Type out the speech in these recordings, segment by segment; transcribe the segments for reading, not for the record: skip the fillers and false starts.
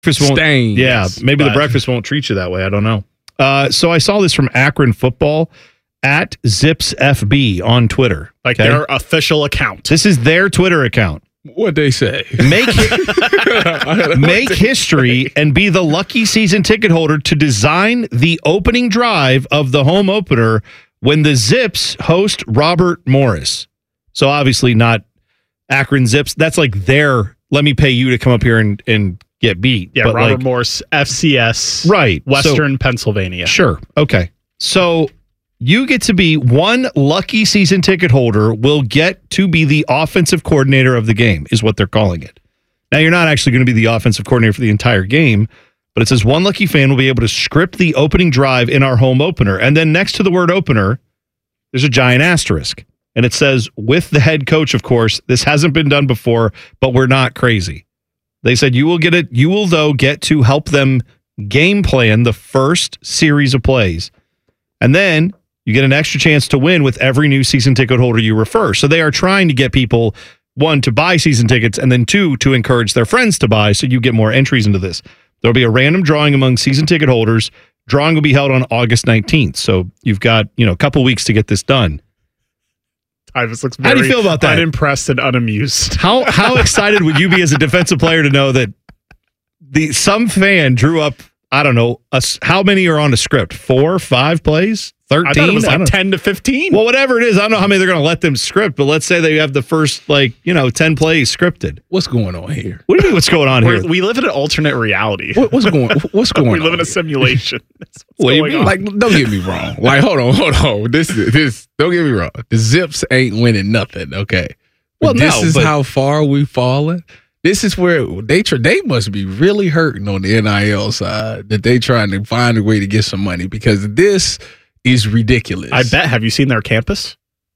Stain. Yeah, maybe the breakfast won't treat you that way. I don't know. So I saw this from Akron Football at ZipsFB on Twitter. Like their official account. This is their Twitter account. What'd they say? Make history and be the lucky season ticket holder to design the opening drive of the home opener when the Zips host Robert Morris. So obviously not Akron Zips. That's like their, let me pay you to come up here and get beat. Yeah, but Robert Morris, FCS. Right. Western Pennsylvania. Sure. Okay. So you get to be one lucky season ticket holder will get to be the offensive coordinator of the game, is what they're calling it. Now, you're not actually going to be the offensive coordinator for the entire game, but it says one lucky fan will be able to script the opening drive in our home opener. And then next to the word opener, there's a giant asterisk. And it says, with the head coach, of course, this hasn't been done before, but we're not crazy. They said you will get it. You will, though, get to help them game plan the first series of plays. And then you get an extra chance to win with every new season ticket holder you refer. So they are trying to get people, one, to buy season tickets, and then two, to encourage their friends to buy so you get more entries into this. There'll be a random drawing among season ticket holders. Drawing will be held on August 19th. So you've got, a couple weeks to get this done. Tyvis looks How do you feel about that? Unimpressed and unamused. How excited would you be as a defensive player to know that some fan drew up, I don't know, how many are on a script? 4, 5 plays? 13? I thought it was like 10 to 15. Well, whatever it is, I don't know how many they're going to let them script, but let's say they have the first, 10 plays scripted. What's going on here? What do you mean what's going on here? We live in an alternate reality. What's going on? We live in a simulation. What do you mean? Like, don't get me wrong. Like, hold on. This, don't get me wrong. The Zips ain't winning nothing, okay? Well, this is how far we've fallen. This is where they must be really hurting on the NIL side that they trying to find a way to get some money because this is ridiculous. I bet. Have you seen their campus?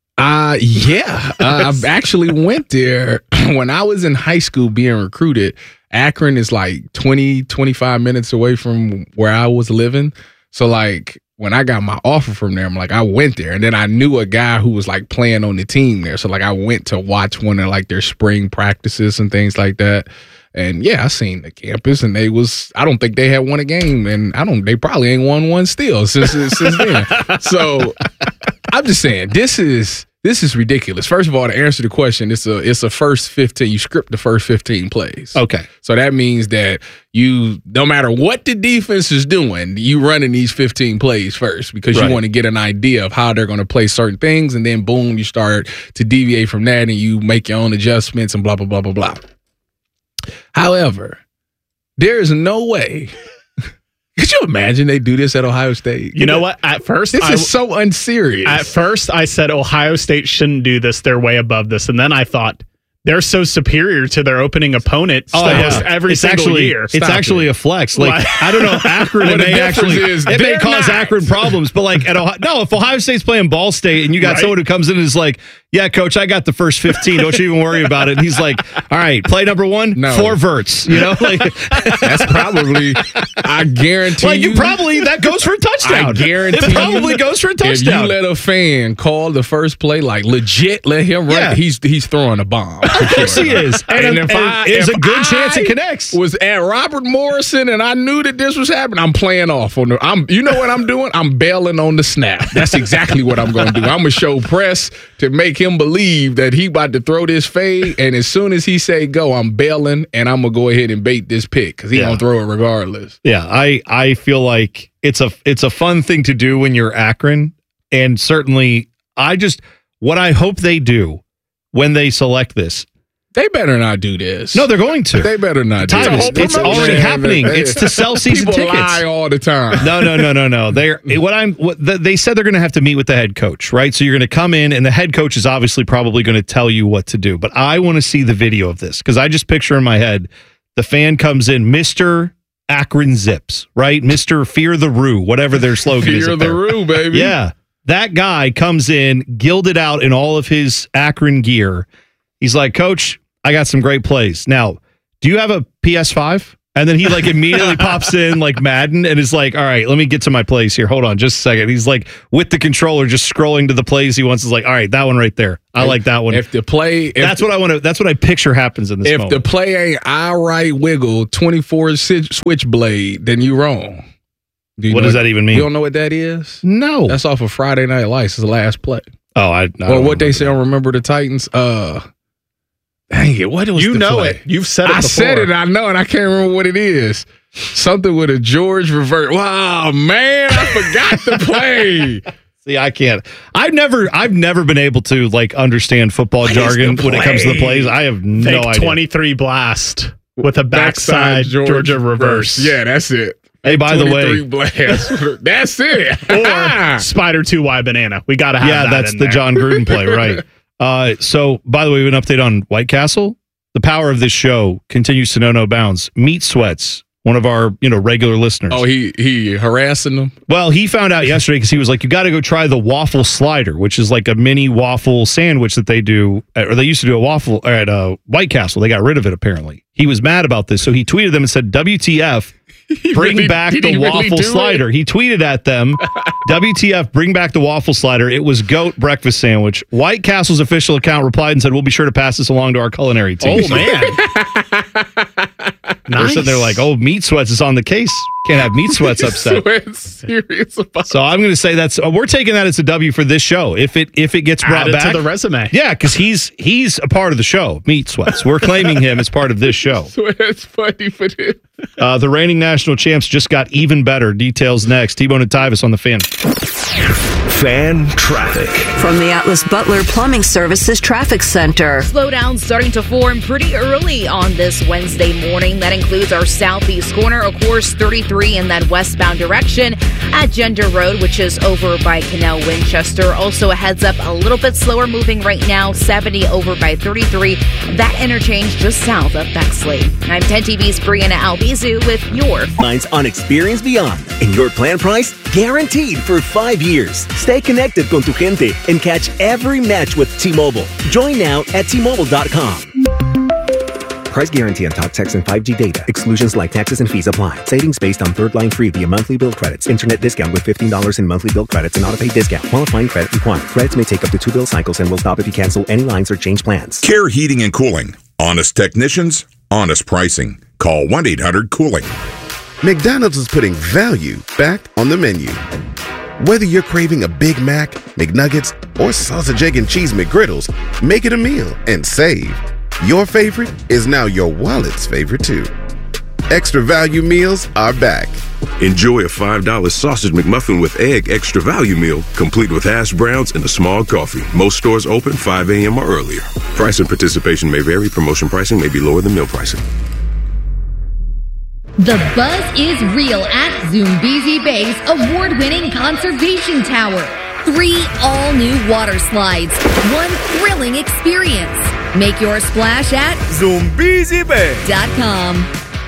Yeah. I've actually went there when I was in high school being recruited. Akron is like 20, 25 minutes away from where I was living. So like when I got my offer from there, I'm like, I went there. And then I knew a guy who was like playing on the team there. So like I went to watch one of like their spring practices and things like that. And yeah, I seen the campus and I don't think they had won a game and they probably ain't won one still since then. So I'm just saying, this is ridiculous. First of all, to answer the question, it's a first 15. You script the first 15 plays. Okay. So that means that no matter what the defense is doing, you running these 15 plays first because you want to get an idea of how they're going to play certain things. And then boom, you start to deviate from that and you make your own adjustments and blah, blah, blah, blah, blah. However, there is no way. Could you imagine they do this at Ohio State? You know what? At first, this is so unserious. At first, I said Ohio State shouldn't do this. They're way above this. And then I thought, they're so superior to their opening opponent every single year. It's actually a flex. Like, I don't know, Akron, it may cause Akron problems, but like if Ohio State's playing Ball State and you got someone who comes in and is like, yeah, coach, I got the first 15. Don't you even worry about it. And he's like, all right, play number 1, 4 verts. Like that's probably, I guarantee that goes for a touchdown. I guarantee it probably goes for a touchdown. If you let a fan call the first play, like legit, let him run, he's throwing a bomb. Of course he is. And there's a good chance it connects. Was at Robert Morrison and I knew that this was happening, I'm playing off on you know what I'm doing? I'm bailing on the snap. That's exactly what I'm going to do. I'm going to show press to make him believe that he about to throw this fade, and as soon as he say go, I'm bailing and I'm going to go ahead and bait this pick because he's going to throw it regardless. Yeah, I feel like it's a fun thing to do when you're Akron, and certainly what I hope they do when they select this. They better not do this. No, they're going to. They better not do this. It's already happening. It's to sell season tickets. People lie all the time. No. They said they're going to have to meet with the head coach, right? So you're going to come in, and the head coach is obviously probably going to tell you what to do. But I want to see the video of this because I just picture in my head the fan comes in, Mr. Akron Zips, right? Mr. Fear the Roo, whatever their slogan is. Fear the Roo, baby. Yeah. That guy comes in, gilded out in all of his Akron gear. He's like, Coach, I got some great plays. Now, do you have a PS5? And then he like immediately pops in like Madden and is like, all right, let me get to my plays here. Hold on just a second. He's like with the controller just scrolling to the plays he wants. Is like, all right, that one right there. I like that one. That's what I want to. That's what I picture happens in this moment. If the play ain't right wiggle 24 switchblade, then you wrong. What does that even mean? You don't know what that is? No. That's off of Friday Night Lights. It's the last play. Oh, I or what they say on Remember the Titans. Dang it! What was you the know play? it? You've said it. I before. said it. I know, and I can't remember what it is. Something with a George revert. Wow, man! I forgot the play. See, I can't. I've never been able to like understand football jargon when it comes to the plays. I have no idea. 23 blast with a backside Georgia reverse. Yeah, that's it. Hey, by the way, blast. That's it. Or Spider 2Y banana. We got to have that. Yeah, that's the John Gruden play, right? So, by the way, we have an update on White Castle. The power of this show continues to know no bounds. Meat Sweats, one of our regular listeners. Oh, he harassing them? Well, he found out yesterday because he was like, you got to go try the waffle slider, which is like a mini waffle sandwich that they do, or they used to do at White Castle. They got rid of it, apparently. He was mad about this, so he tweeted them and said, WTF, bring back the waffle slider. He tweeted at them, WTF, bring back the waffle slider. It was goat breakfast sandwich. White Castle's official account replied and said, we'll be sure to pass this along to our culinary team. Oh, man. They're sitting there like, oh, Meat Sweats is on the case. Can't have Meat Sweats upset. Serious about so I'm going to say we're taking that as a W for this show. If it gets brought back to the resume. Yeah, because he's a part of the show, Meat Sweats. We're claiming him as part of this show. It's funny for this. The reigning national champs just got even better. Details next. T-Bone and Tyvis on the Fan. Fan traffic. From the Atlas Butler Plumbing Services Traffic Center. Slowdown starting to form pretty early on this Wednesday morning. That includes our southeast corner, of course, 33 in that westbound direction at Gender Road, which is over by Canal Winchester. Also a heads up, a little bit slower moving right now, 70 over by 33. That interchange just south of Bexley. I'm 10 TV's Brianna Albizu with your Lines on Experience Beyond. And your plan price guaranteed for 5 years. Stay connected con tu gente and catch every match with T-Mobile. Join now at T-Mobile.com. Price guarantee on talk, text, and 5G data. Exclusions like taxes and fees apply. Savings based on third line free via monthly bill credits. Internet discount with $15 in monthly bill credits and auto-pay discount. Qualifying credit required. Credits may take up to 2 bill cycles and will stop if you cancel any lines or change plans. Care Heating and Cooling. Honest technicians, honest pricing. Call 1-800-COOLING. McDonald's is putting value back on the menu. Whether you're craving a Big Mac, McNuggets, or sausage, egg, and cheese McGriddles, make it a meal and save. Your favorite is now your wallet's favorite too. Extra value meals are back. Enjoy a $5 sausage McMuffin with egg extra value meal, complete with hash browns and a small coffee. Most stores open 5 a.m. or earlier. Price and participation may vary. Promotion pricing may be lower than meal pricing. The buzz is real at Zoombezi Bay's award-winning conservation tower. 3 all-new water slides, 1 thrilling experience. Make your splash at ZoombeziBay.com.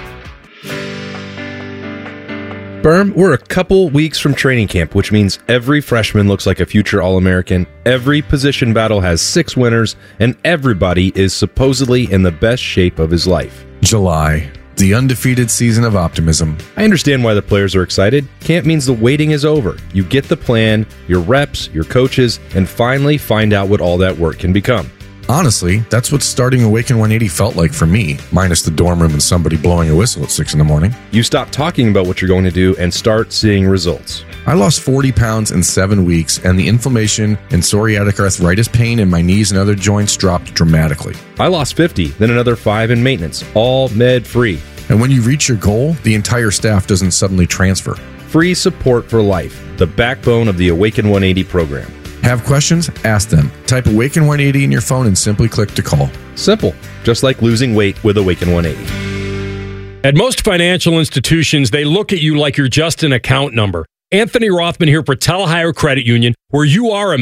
Berm, we're a couple weeks from training camp, which means every freshman looks like a future All-American, every position battle has 6 winners, and everybody is supposedly in the best shape of his life. July. The undefeated season of optimism. I understand why the players are excited. Camp means the waiting is over. You get the plan, your reps, your coaches, and finally find out what all that work can become. Honestly, that's what starting Awaken 180 felt like for me, minus the dorm room and somebody blowing a whistle at 6 in the morning. You stop talking about what you're going to do and start seeing results. I lost 40 pounds in 7 weeks, and the inflammation and psoriatic arthritis pain in my knees and other joints dropped dramatically. I lost 50, then another 5 in maintenance, all med-free. And when you reach your goal, the entire staff doesn't suddenly transfer. Free support for life, the backbone of the Awaken 180 program. Have questions? Ask them. Type Awaken 180 in your phone and simply click to call. Simple, just like losing weight with Awaken 180. At most financial institutions, they look at you like you're just an account number. Anthony Rothman here for Telhire Credit Union, where you are a member.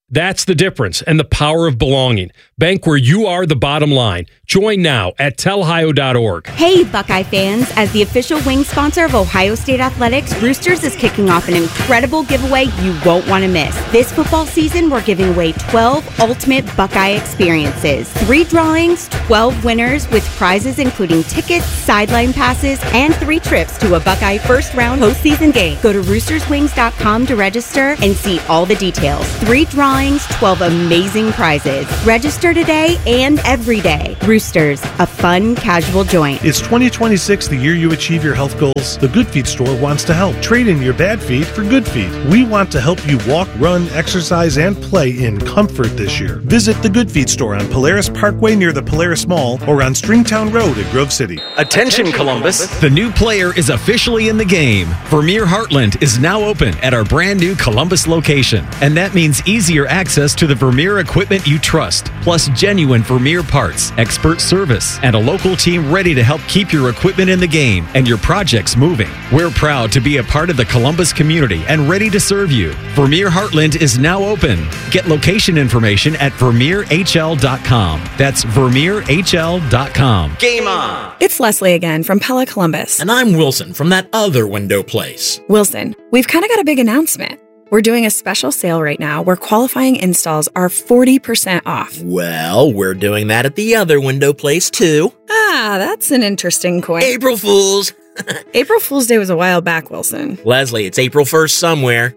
That's the difference and the power of belonging. Bank where you are the bottom line. Join now at telhio.org. Hey, Buckeye fans. As the official wing sponsor of Ohio State Athletics, Roosters is kicking off an incredible giveaway you won't want to miss. This football season, we're giving away 12 ultimate Buckeye experiences. 3 drawings, 12 winners with prizes including tickets, sideline passes, and 3 trips to a Buckeye first-round postseason game. Go to roosterswings.com to register and see all the details. 3 drawings, 12 amazing prizes. Register today and every day. Roosters, a fun, casual joint. It's 2026, the year you achieve your health goals. The Good Feet store wants to help. Trade in your bad feet for good feet. We want to help you walk, run, exercise, and play in comfort this year. Visit the Good Feet store on Polaris Parkway near the Polaris Mall or on Stringtown Road at Grove City. Attention, Columbus. The new player is officially in the game. Vermeer Heartland is now open at our brand new Columbus location. And that means easier access to the Vermeer equipment you trust, plus genuine Vermeer parts, expert service, and a local team ready to help keep your equipment in the game and your projects moving. We're proud to be a part of the Columbus community and ready to serve you. Vermeer Heartland is now open. Get location information at vermeerhl.com. That's vermeerhl.com. Game on! It's Leslie again from Pella Columbus. And I'm Wilson from that other window place. Wilson, we've kind of got a big announcement. We're doing a special sale right now where qualifying installs are 40% off. Well, we're doing that at the other window place, too. Ah, that's an interesting coin. April Fools! April Fool's Day was a while back, Wilson. Leslie, it's April 1st somewhere.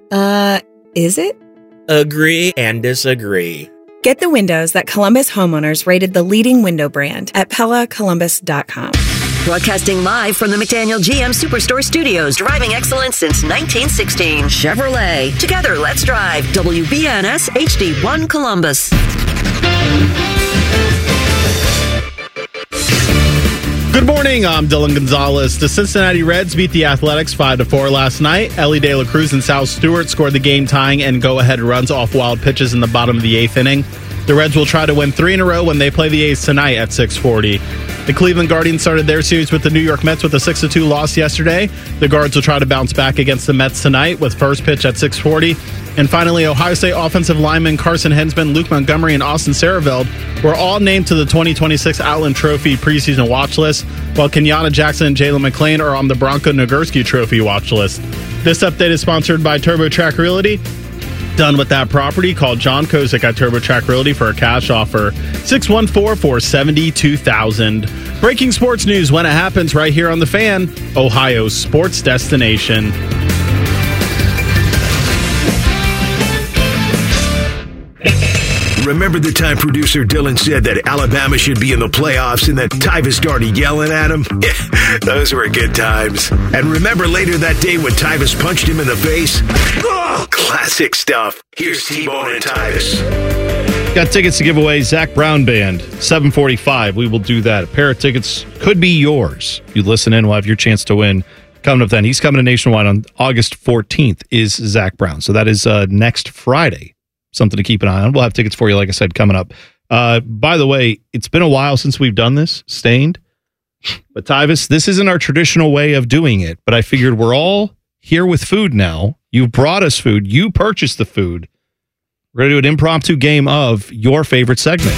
Is it? Agree and disagree. Get the windows that Columbus homeowners rated the leading window brand at PellaColumbus.com. Broadcasting live from the McDaniel GM Superstore Studios, driving excellence since 1916. Chevrolet. Together, let's drive. WBNS HD1 Columbus. Good morning, I'm Dylan Gonzalez. The Cincinnati Reds beat the Athletics 5-4 last night. Ellie De La Cruz and Sal Stewart scored the game-tying and go-ahead runs off wild pitches in the bottom of the 8th inning. The Reds will try to win 3 in a row when they play the A's tonight at 6:40. The Cleveland Guardians started their series with the New York Mets with a 6-2 loss yesterday. The Guards will try to bounce back against the Mets tonight with first pitch at 6:40. And finally, Ohio State offensive linemen Carson Hensman, Luke Montgomery, and Austin Sareveld were all named to the 2026 Outland Trophy preseason watch list, while Kenyatta Jackson and Jalen McClain are on the Bronco Nagurski Trophy watch list. This update is sponsored by TurboTrack Realty. Done with that property, call John Kozik at TurboTrack Realty for a cash offer. 614-472-0000. Breaking sports news when it happens right here on The Fan, Ohio's sports destination. Remember the time producer Dylan said that Alabama should be in the playoffs and then Tyvis started yelling at him? Those were good times. And remember later that day when Tyvis punched him in the face? Oh, classic stuff. Here's T-Bone and Tyvis. Got tickets to give away. Zach Brown Band, 7:45. We will do that. A pair of tickets could be yours. You listen in, we'll have your chance to win. Coming up then, he's coming to Nationwide on August 14th is Zach Brown. So that is next Friday. Something to keep an eye on. We'll have tickets for you, like I said, coming up. By the way, it's been a while since we've done this, Stained. But Tyvis, this isn't our traditional way of doing it, but I figured we're all here with food now. You've brought us food. You purchased the food. We're going to do an impromptu game of your favorite segment.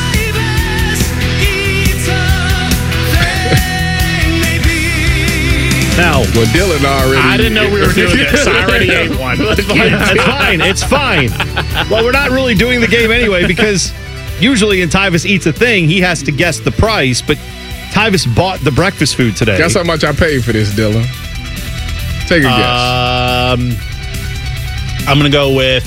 Now, well, Dylan already. I didn't know we were doing this. I already ate one. It's fine. It's fine. Well, we're not really doing the game anyway because usually when Tyvis eats a thing, he has to guess the price, but Tyvis bought the breakfast food today. Guess how much I paid for this, Dylan? Take a guess. I'm going to go with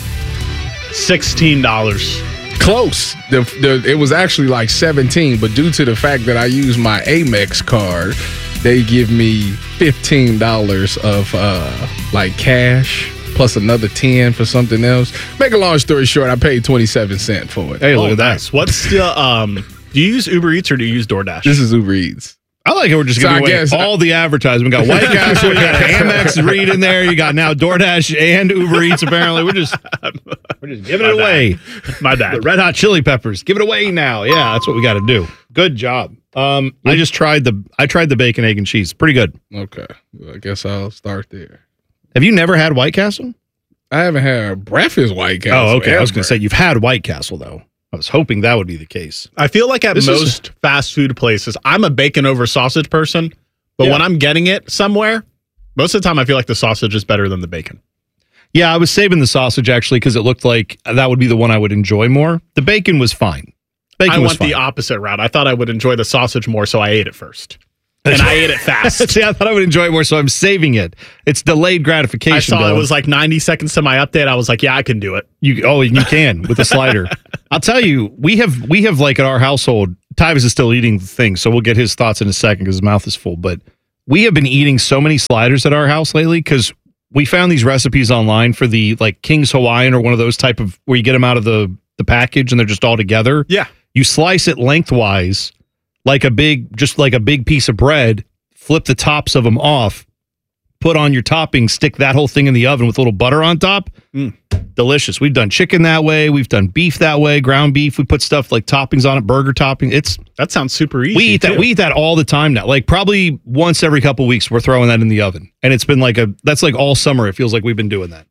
$16. Close. It was actually like 17, but due to the fact that I used my Amex card, they give me $15 of like cash plus another 10 for something else. Make a long story short, I paid 27 cents for it. Hey, look at that. Nice. What's the do you use Uber Eats or do you use DoorDash? This is Uber Eats. I like it. We're just giving away all the advertisement. We got White Castle, we got Amex Read in there. You got now DoorDash and Uber Eats. Apparently, we're just giving it away. My bad. The Red Hot Chili Peppers, give it away now. Yeah, that's what we got to do. Good job. I tried the bacon, egg, and cheese. Pretty good. Okay, well, I guess I'll start there. Have you never had White Castle? haven't had breakfast White Castle. Oh, okay. I was ever. going to say you've had White Castle though. I was hoping that would be the case. I feel like at most fast food places, I'm a bacon over sausage person, but when I'm getting it somewhere, most of the time I feel like the sausage is better than the bacon. Yeah, I was saving the sausage actually because it looked like that would be the one I would enjoy more. The bacon was fine. I went the opposite route. I thought I would enjoy the sausage more, so I ate it first. And I ate it fast. See, I thought I would enjoy it more, so I'm saving it. It's delayed gratification. I saw Dylan. it was like 90 seconds to my update. I was like, yeah, I can do it. You can with the slider. I'll tell you, we have like at our household, Tyvus is still eating the thing, so we'll get his thoughts in a second because his mouth is full. But we have been eating so many sliders at our house lately because we found these recipes online for the like King's Hawaiian or one of those type of where you get them out of the package and they're just all together. Yeah. You slice it lengthwise like a big piece of bread, flip the tops of them off, put on your topping, stick that whole thing in the oven with a little butter on top. Delicious. We've done chicken that way. We've done beef that way, ground beef. We put stuff like toppings on it, burger topping. That sounds super easy. We eat that. We eat that all the time now. Like probably once every couple of weeks, we're throwing that in the oven. And it's been that's like all summer. It feels like we've been doing that.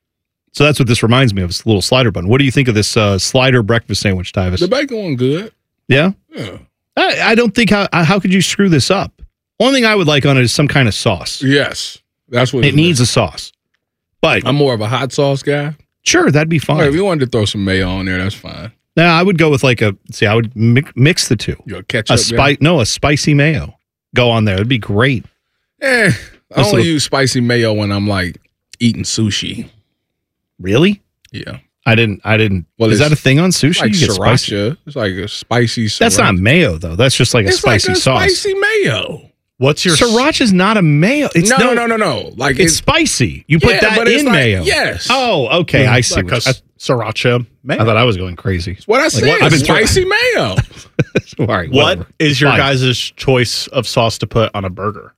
So that's what this reminds me of. It's a little slider bun. What do you think of this slider breakfast sandwich, Tyvus? The bacon one good. Yeah? Yeah. I don't think how could you screw this up? Only thing I would like on it is some kind of sauce. Yes. That's what it needs a sauce. But I'm more of a hot sauce guy. Sure, that'd be fine. If you wanted to throw some mayo on there, that's fine. Now, I would go with I would mix the two. Your ketchup. A spicy mayo. Go on there. It'd be great. I only use spicy mayo when I'm like eating sushi. Really? Yeah. I didn't. Well, is that a thing on sushi? Like You get spicy? sriracha. It's like a spicy sriracha. That's not mayo, though. That's just like a spicy like a sauce. spicy mayo. What's your Sriracha's not a mayo. It's no. Like it's spicy. You put that but it's in like, mayo. Yes. Oh, okay. I see. Like a sriracha mayo. I thought I was going crazy. That's what I said. Spicy mayo. All right. What is your Fine. guys' choice of sauce to put on a burger?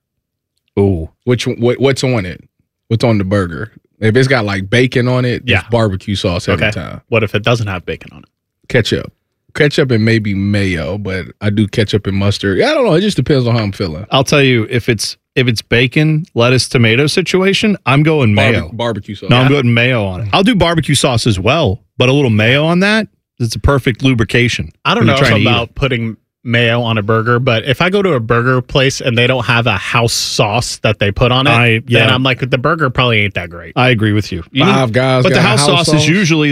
Ooh. What's on it? What's on the burger? If it's got like bacon on it, it's barbecue sauce every time. What if it doesn't have bacon on it? Ketchup and maybe mayo, but I do ketchup and mustard. I don't know. It just depends on how I'm feeling. I'll tell you, if it's bacon, lettuce, tomato situation, I'm going mayo. Barbecue sauce. No, I'm going mayo on it. I'll do barbecue sauce as well, but a little mayo on that, it's a perfect lubrication. I don't know about putting mayo on a burger, but if I go to a burger place and they don't have a house sauce that they put on it, then I'm like, the burger probably ain't that great. I agree with you. Five Guys but got the house sauce sauce? is usually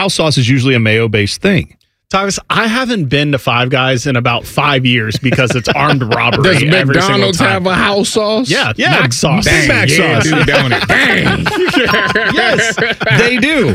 a mayo-based thing. Tyvus, I haven't been to Five Guys in about 5 years because it's armed robbery. Does every McDonald's single time. have a house sauce? Yeah, Mac sauce. Bang, Mac yeah, sauce. dude, down it. Bang. Yes, they do.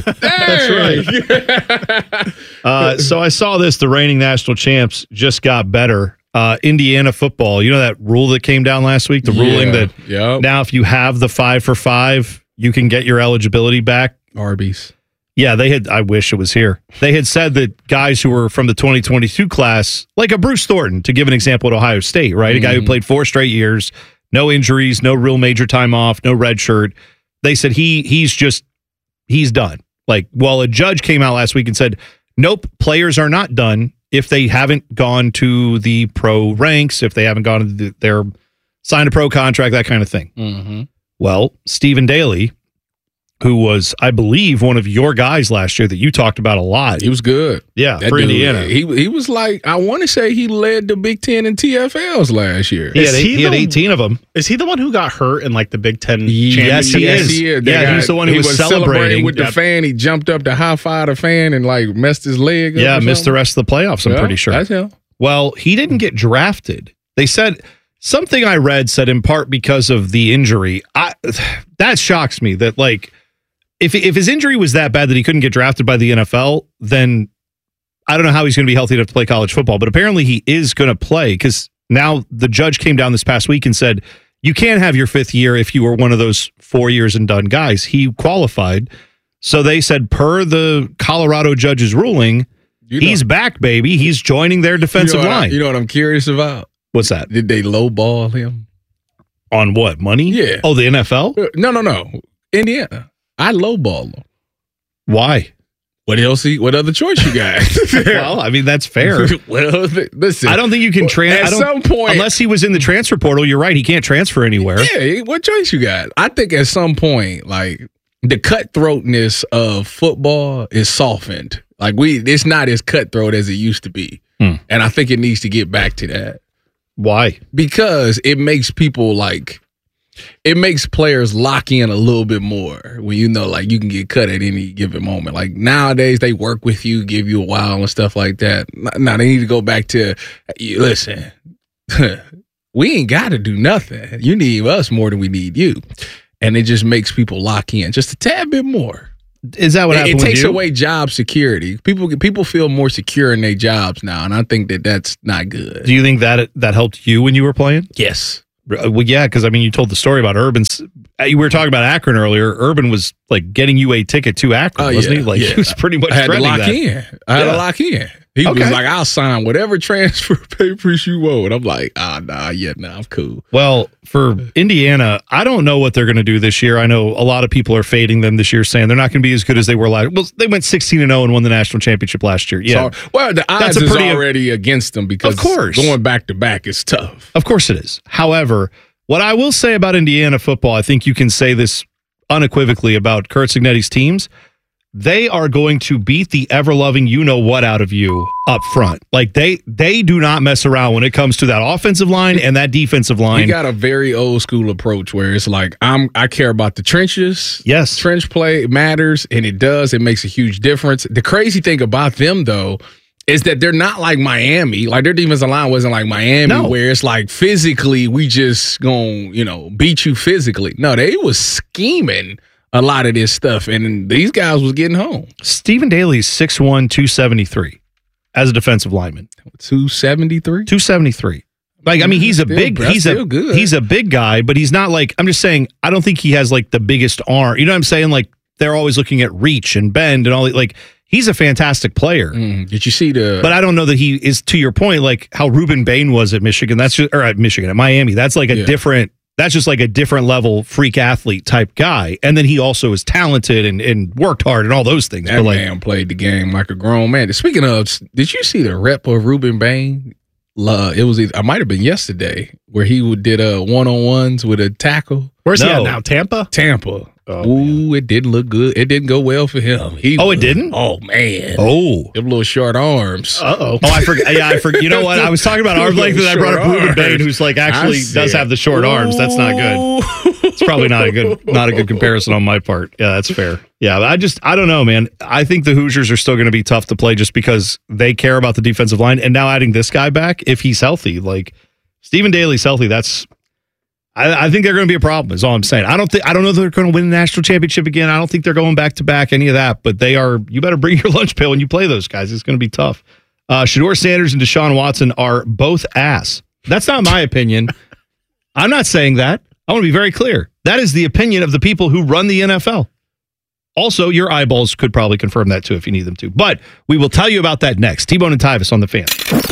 That's right. So I saw this. The reigning national champs just got better. Indiana football. You know that rule that came down last week? The ruling that now if you have the 5 for 5, you can get your eligibility back. Arby's. Yeah, they had. I wish it was here. They had said that guys who were from the 2022 class, like a Bruce Thornton, to give an example at Ohio State, right? A guy who played 4 straight years, no injuries, no real major time off, no red shirt. They said he's done. Like, well, a judge came out last week and said, nope, players are not done if they haven't gone to the pro ranks, if they haven't gone to their signed a pro contract, that kind of thing. Mm-hmm. Well, Stephen Daly, who was, I believe, one of your guys last year that you talked about a lot. He was good. Yeah, That for dude, Indiana. He was like, I want to say he led the Big Ten in TFLs last year. He had 18 of them. Is he the one who got hurt in like the Big Ten Yes, championship? he is. He is. Yeah, he's the one who was celebrating with the fan. He jumped up to high-five the fan and like messed his leg up. Yeah, or missed the something. rest of the playoffs, I'm pretty sure. That's him. Well, he didn't get drafted. They said something I read said in part because of the injury. That shocks me that like if his injury was that bad that he couldn't get drafted by the NFL, then I don't know how he's going to be healthy enough to play college football, but apparently he is going to play because now the judge came down this past week and said you can't have your 5th year if you were one of those 4 years and done guys. He qualified. So they said per the Colorado judge's ruling, he's back, baby. He's joining their defensive line. You know what I'm curious about? What's that? Did they lowball him? On what? Money? Yeah. Oh, the NFL? No. Indiana. I lowball him. Why? What else? What other choice you got? Well, I mean, that's fair. Well, listen. I don't think you can transfer. At some point. Unless he was in the transfer portal, you're right. He can't transfer anywhere. Yeah, what choice you got? I think at some point, like, the cutthroatness of football is softened. Like it's not as cutthroat as it used to be. And I think it needs to get back to that. Why? Because it makes people it makes players lock in a little bit more when you can get cut at any given moment. Like nowadays, they work with you, give you a while and stuff like that. Now they need to go back to, listen, we ain't got to do nothing. You need us more than we need you. And it just makes people lock in just a tad bit more. Is that what happened? It takes away job security. People feel more secure in their jobs now, and I think that's not good. Do you think that helped you when you were playing? Yes. Well, yeah, because you told the story about Urban's. We were talking about Akron earlier. Urban was getting you a ticket to Akron, wasn't he? He was pretty much. I had to lock that. in. I had to lock in. He was like, "I'll sign whatever transfer papers you want." And I'm like, I'm cool. Well, for Indiana, I don't know what they're going to do this year. I know a lot of people are fading them this year, saying they're not going to be as good as they were last. Well, they went 16-0 and won the national championship last year. Yeah. So, the odds is already against them because, of course, going back to back is tough. Of course, it is. However, what I will say about Indiana football, I think you can say this unequivocally about Curt Cignetti's teams. They are going to beat the ever-loving you-know-what out of you up front. Like, they do not mess around when it comes to that offensive line and that defensive line. You got a very old-school approach where it's like, I care about the trenches. Yes. Trench play matters, and it does. It makes a huge difference. The crazy thing about them, though, is that they're not like Miami. Like, their defensive line wasn't like Miami, where it's like physically we just gonna, beat you physically. No, they was scheming a lot of this stuff, and these guys was getting home. Stephen Daly's 6'1", 273 as a defensive lineman. 273? 273. He's a big guy, but he's not like, I'm just saying, I don't think he has like the biggest arm. You know what I'm saying? Like, they're always looking at reach and bend and all that. Like, he's a fantastic player. Did you see But I don't know that he is, to your point, like how Ruben Bain was at Michigan. At Miami. That's like a different. That's just like a different level freak athlete type guy. And then he also is talented and worked hard and all those things. That man played the game like a grown man. Speaking of, did you see the rep of Ruben Bain? It might have been yesterday where he did one-on-ones with a tackle. Where's he at now? Tampa? Tampa. It didn't look good. It didn't go well for him. It didn't? Oh, man. Oh. Them little short arms. Uh-oh. Oh, I forgot. Yeah, I forgot. You know what? I was talking about arm length and I brought up Ruben Bain, who's like actually does have the short arms. That's not good. It's probably not a good comparison on my part. Yeah, that's fair. Yeah, I don't know, man. I think the Hoosiers are still going to be tough to play just because they care about the defensive line. And now adding this guy back, if he's healthy, like Stephen Daly's healthy, I think they're going to be a problem, is all I'm saying. I don't know if they're going to win the national championship again. I don't think they're going back to back, any of that. But they are. You better bring your lunch pail when you play those guys. It's going to be tough. Shedeur Sanders and Deshaun Watson are both ass. That's not my opinion. I'm not saying that. I want to be very clear. That is the opinion of the people who run the NFL. Also, your eyeballs could probably confirm that too if you need them to. But we will tell you about that next. T-Bone and Tyvis on the Fan.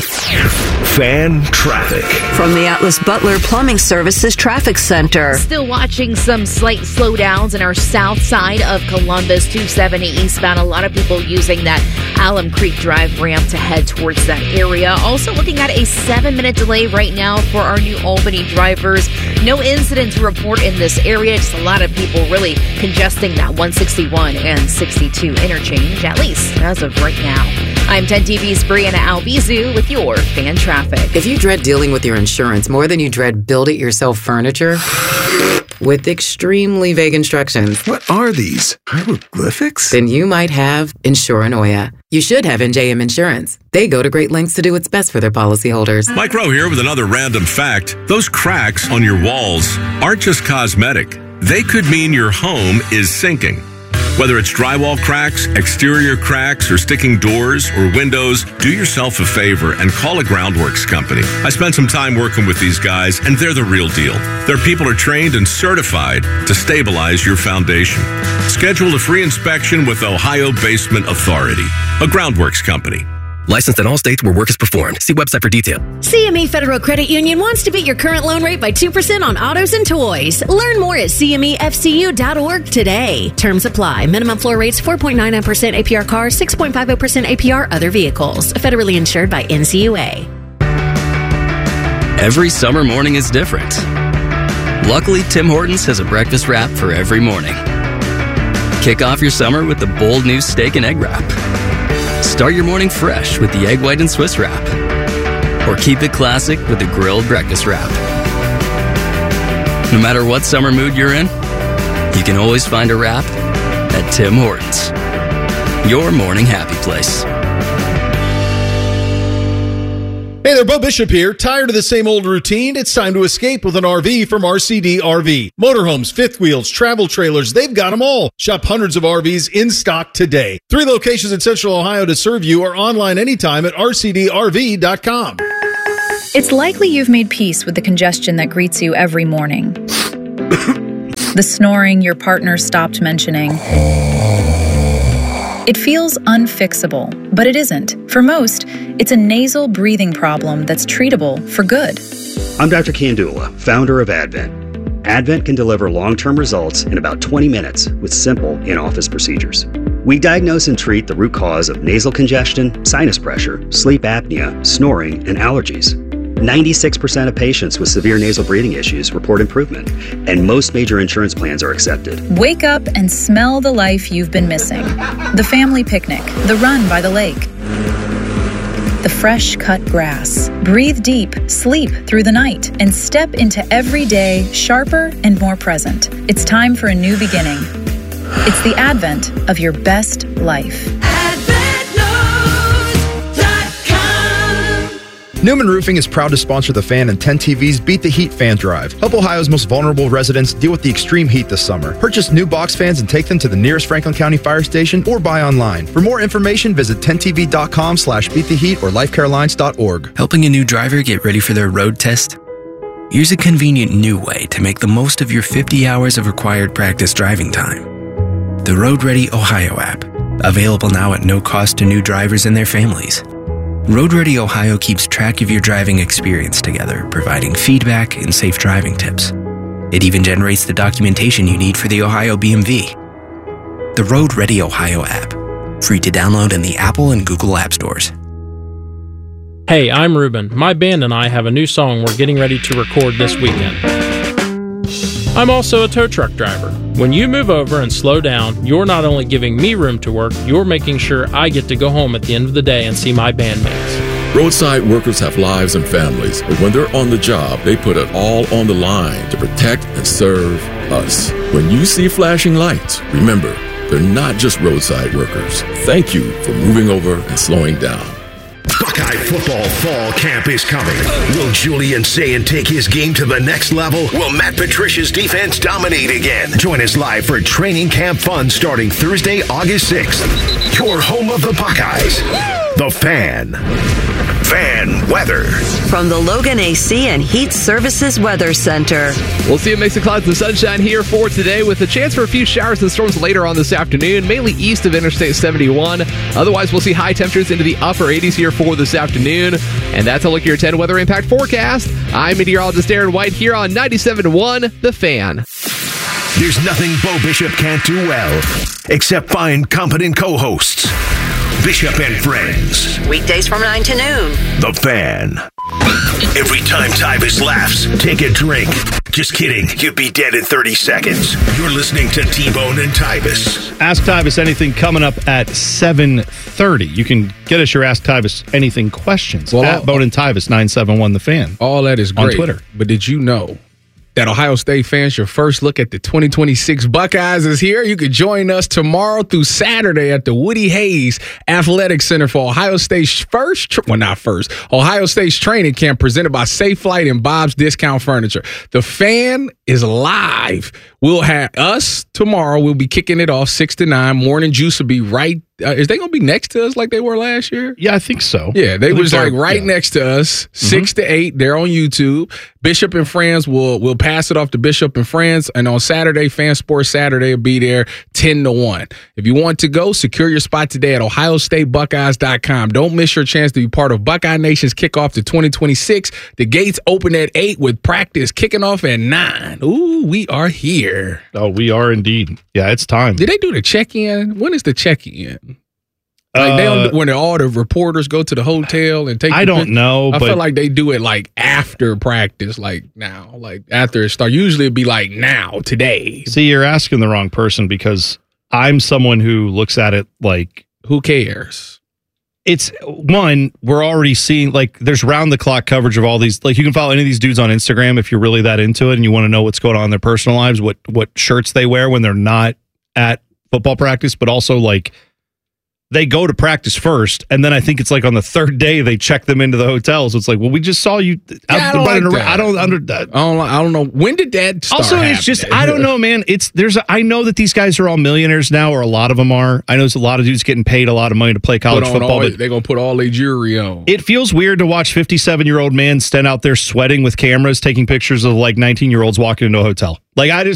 Fan traffic. From the Atlas Butler Plumbing Services Traffic Center. Still watching some slight slowdowns in our south side of Columbus, 270 eastbound. A lot of people using that Alum Creek Drive ramp to head towards that area. Also looking at a 7-minute delay right now for our New Albany drivers. No incident to report in this area. Just a lot of people really congesting that 161 and 62 interchange, at least as of right now. I'm 10 TV's Brianna Albizu with your Fan Traffic. If you dread dealing with your insurance more than you dread build-it-yourself furniture with extremely vague instructions. What are these? Hieroglyphics? Then you might have Insuranoia. You should have NJM Insurance. They go to great lengths to do what's best for their policyholders. Mike Rowe here with another random fact. Those cracks on your walls aren't just cosmetic. They could mean your home is sinking. Whether it's drywall cracks, exterior cracks, or sticking doors or windows, do yourself a favor and call a Groundworks company. I spent some time working with these guys, and they're the real deal. Their people are trained and certified to stabilize your foundation. Schedule a free inspection with Ohio Basement Authority, a Groundworks company. Licensed in all states where work is performed. See website for detail. CME Federal Credit Union wants to beat your current loan rate by 2% on autos and toys. Learn more at CMEFCU.org today. Terms apply. Minimum floor rates 4.99% APR cars, 6.50% APR other vehicles. Federally insured by NCUA. Every summer morning is different. Luckily, Tim Hortons has a breakfast wrap for every morning. Kick off your summer with the bold new steak and egg wrap. Start your morning fresh with the egg white and Swiss wrap. Or keep it classic with the grilled breakfast wrap. No matter what summer mood you're in, you can always find a wrap at Tim Hortons. Your morning happy place. Hey there, Bo Bishop here. Tired of the same old routine? It's time to escape with an RV from RCD RV. Motorhomes, fifth wheels, travel trailers, they've got them all. Shop hundreds of RVs in stock today. 3 locations in Central Ohio to serve you, or online anytime at rcdrv.com. It's likely you've made peace with the congestion that greets you every morning. The snoring your partner stopped mentioning. It feels unfixable, but it isn't. For most, it's a nasal breathing problem that's treatable for good. I'm Dr. Kandula, founder of Advent. Advent can deliver long-term results in about 20 minutes with simple in-office procedures. We diagnose and treat the root cause of nasal congestion, sinus pressure, sleep apnea, snoring, and allergies. 96% of patients with severe nasal breathing issues report improvement, and most major insurance plans are accepted. Wake up and smell the life you've been missing. The family picnic, the run by the lake, the fresh cut grass. Breathe deep, sleep through the night, and step into every day sharper and more present. It's time for a new beginning. It's the advent of your best life. Newman Roofing is proud to sponsor The Fan and 10 TV's Beat the Heat Fan Drive. Help Ohio's most vulnerable residents deal with the extreme heat this summer. Purchase new box fans and take them to the nearest Franklin County Fire Station or buy online. For more information, visit 10tv.com/beattheheat or lifecarelines.org. Helping a new driver get ready for their road test? Here's a convenient new way to make the most of your 50 hours of required practice driving time. The Road Ready Ohio app, available now at no cost to new drivers and their families. Road Ready Ohio keeps track of your driving experience together, providing feedback and safe driving tips. It even generates the documentation you need for the Ohio BMV. The Road Ready Ohio app, free to download in the Apple and Google App Stores. Hey, I'm Ruben. My band and I have a new song we're getting ready to record this weekend. I'm also a tow truck driver. When you move over and slow down, you're not only giving me room to work, you're making sure I get to go home at the end of the day and see my bandmates. Roadside workers have lives and families, but when they're on the job, they put it all on the line to protect and serve us. When you see flashing lights, remember, they're not just roadside workers. Thank you for moving over and slowing down. Buckeye football fall camp is coming. Will Julian Sayin take his game to the next level? Will Matt Patricia's defense dominate again? Join us live for training camp fun starting Thursday, August 6th. Your home of the Buckeyes. The Fan. Fan weather. From the Logan AC and Heat Services Weather Center. We'll see a mix of clouds and sunshine here for today with a chance for a few showers and storms later on this afternoon, mainly east of Interstate 71. Otherwise, we'll see high temperatures into the upper 80s here for this afternoon. And that's a look at your 10 weather impact forecast. I'm meteorologist Aaron White here on 97.1 The Fan. There's nothing Bo Bishop can't do well, except find competent co-hosts. Bishop and Friends. Weekdays from 9 to noon. The Fan. Every time Tyvus laughs, take a drink. Just kidding. You'd be dead in 30 seconds. You're listening to T-Bone and Tyvus. Ask Tyvus Anything coming up at 7:30. You can get us your Ask Tyvus Anything questions at Bone and Tyvus 971 The Fan. All that is great. On Twitter. But did you know that Ohio State fans, your first look at the 2026 Buckeyes is here? You can join us tomorrow through Saturday at the Woody Hayes Athletic Center for Ohio State's Ohio State's training camp presented by Safe Flight and Bob's Discount Furniture. The Fan is live. We'll have us tomorrow. We'll be kicking it off 6 to 9. Morning Juice will be right. Is they going to be next to us like they were last year? Yeah, I think so. Yeah, they was like right next to us, 6 to 8. They're on YouTube. Bishop and Friends will pass it off to Bishop and Friends. And on Saturday, Fan Sports Saturday will be there 10 to 1. If you want to go, secure your spot today at OhioStateBuckeyes.com. Don't miss your chance to be part of Buckeye Nation's kickoff to 2026. The gates open at 8 with practice kicking off at 9. Ooh, we are here. Oh, we are indeed. Yeah, it's time. Did they do the check-in? When is the check-in? Like when all the reporters go to the hotel and take. I don't know. I feel like they do it like after practice, like now, like after it starts. Usually it'd be like now, today. See, you're asking the wrong person because I'm someone who looks at it like, who cares? It's one, we're already seeing, like, there's round the clock coverage of all these. Like, you can follow any of these dudes on Instagram if you're really that into it and you want to know what's going on in their personal lives, what shirts they wear when they're not at football practice, but also, like, they go to practice first, and then I think it's like on the third day they check them into the hotel. So it's like, well, we just saw you out I don't I don't know. When did that start? Also, it's just, I don't know, man. I know that these guys are all millionaires now, or a lot of them are. I know there's a lot of dudes getting paid a lot of money to play college football. They're going to put all their jewelry on. It feels weird to watch 57-year-old men stand out there sweating with cameras, taking pictures of like 19-year-olds walking into a hotel. Like, I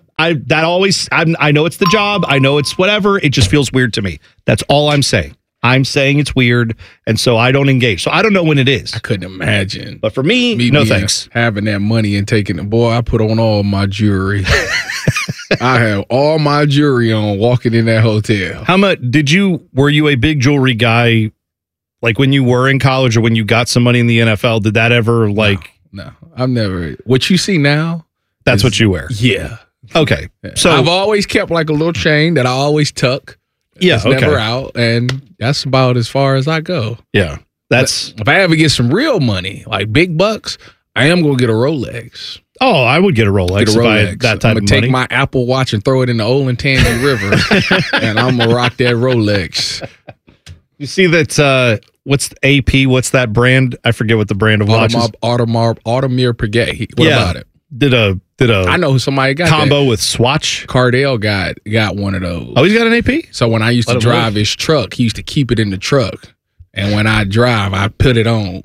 know it's the job. I know it's whatever. It just feels weird to me. That's all I'm saying. I'm saying it's weird, and so I don't engage. So I don't know when it is. I couldn't imagine. But for me no thanks. Having that money and taking it. Boy, I put on all my jewelry. I have all my jewelry on walking in that hotel. How much were you a big jewelry guy, like when you were in college or when you got some money in the NFL? Did that ever No, I've never. What you see now, that's what you wear. Yeah. Okay. So I've always kept like a little chain that I always tuck. Yeah. It's never out, and that's about as far as I go. Yeah. If I ever get some real money, like big bucks, I am gonna get a Rolex. Oh, I would get a Rolex. If I had that type I'm of gonna money. take my Apple Watch and throw it in the Olentangy River, and I'm gonna rock that Rolex. You see that? What's AP? What's that brand? I forget what the brand of watch is. Audemars Piguet. What about it? Did a I know who somebody got combo that. with Swatch. Cardell got one of those. Oh, he's got an AP? So when I used to drive his truck, he used to keep it in the truck. And when I drive, I put it on.